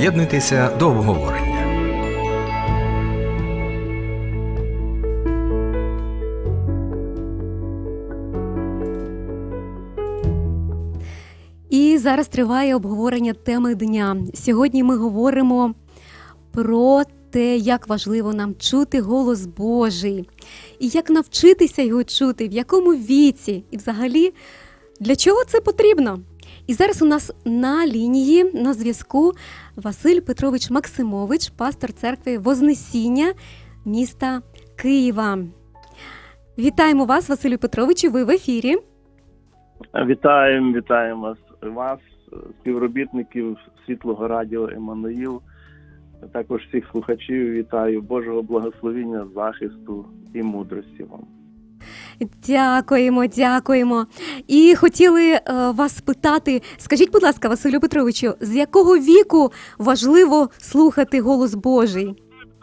Приєднуйтеся до обговорення. І зараз триває обговорення теми дня. Сьогодні ми говоримо про те, як важливо нам чути голос Божий, і як навчитися його чути, в якому віці, і взагалі, для чого це потрібно. І зараз у нас на лінії, на зв'язку Василь Петрович Максимович, пастор церкви Вознесіння міста Києва. Вітаємо вас, Василю Петровичу, ви в ефірі. Вітаємо вас, співробітників Світлого радіо Еммануїл, також всіх слухачів вітаю, Божого благословення, захисту і мудрості вам. Дякуємо. І хотіли вас спитати, скажіть, будь ласка, Василю Петровичу, з якого віку важливо слухати голос Божий?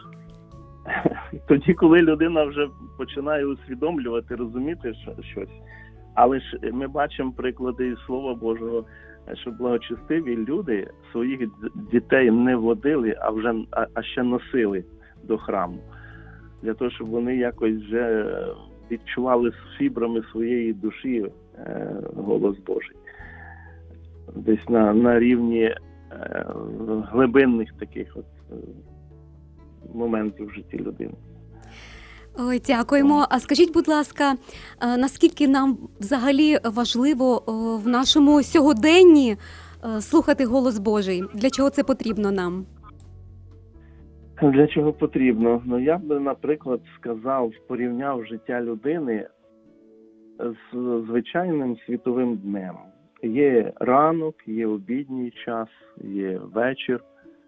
Тоді, коли людина вже починає усвідомлювати, розуміти щось. Але ж ми бачимо приклади із Слова Божого, що благочестиві люди своїх дітей не водили, а ще носили до храму. Для того, щоб вони якось вже відчували з фібрами своєї душі голос Божий. Десь на рівні глибинних таких моментів в житті людини. Ой, дякуємо. А скажіть, будь ласка, наскільки нам взагалі важливо в нашому сьогоденні слухати голос Божий? Для чого це потрібно нам? Для чого потрібно? Я би, наприклад, порівняв життя людини з звичайним світовим днем. Є ранок, є обідній час, є вечір.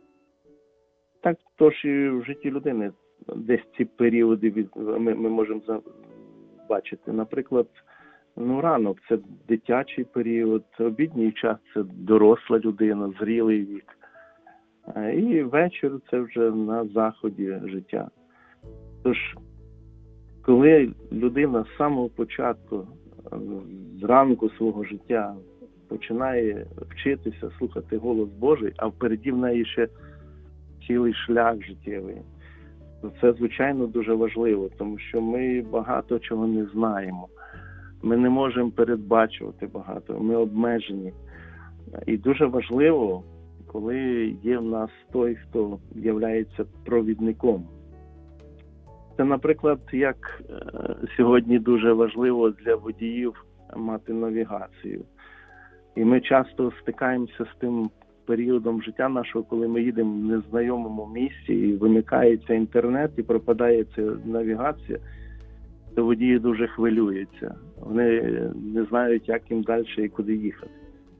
Так, тож і в житті людини десь ці періоди ми можемо бачити. Наприклад, ранок – це дитячий період, обідній час – це доросла людина, зрілий вік. І вечір – це вже на заході життя. Тож, коли людина з самого початку, зранку свого життя починає вчитися слухати голос Божий, а впереді в неї ще цілий шлях життєвий, це, звичайно, дуже важливо, тому що ми багато чого не знаємо. Ми не можемо передбачувати багато, ми обмежені. І дуже важливо, коли є в нас той, хто являється провідником. Це, наприклад, як сьогодні дуже важливо для водіїв мати навігацію. І ми часто стикаємося з тим періодом життя нашого, коли ми їдемо в незнайомому місці і вимикається інтернет і пропадає ця навігація, то водії дуже хвилюються. Вони не знають, як їм далі і куди їхати.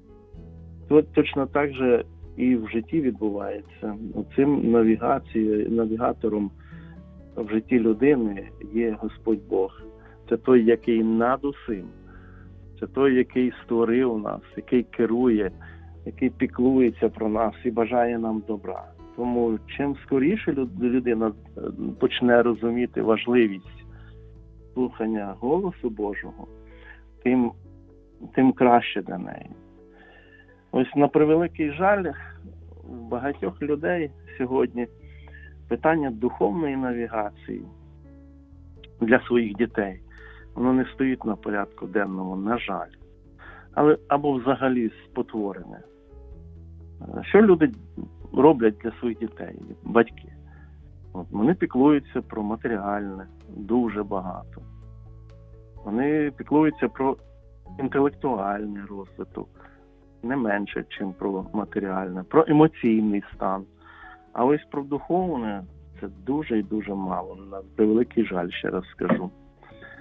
Тут точно так же і в житті відбувається. Цим навігатором в житті людини є Господь Бог. Це той, який над усім. Це той, який створив нас, який керує, який піклується про нас і бажає нам добра. Тому чим скоріше людина почне розуміти важливість слухання голосу Божого, тим краще для неї. Ось, на превеликий жаль, у багатьох людей сьогодні питання духовної навігації для своїх дітей, воно не стоїть на порядку денному, на жаль. Або взагалі спотворене. Що люди роблять для своїх дітей, батьки? Вони піклуються про матеріальне, дуже багато. Вони піклуються про інтелектуальний розвиток, не менше, ніж про матеріальне, про емоційний стан. А ось про духовне – це дуже і дуже мало. На превеликий жаль, ще раз скажу.